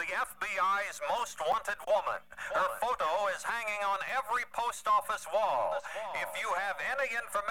the FBI's most wanted woman. Her photo is hanging on every post office wall. If you have any information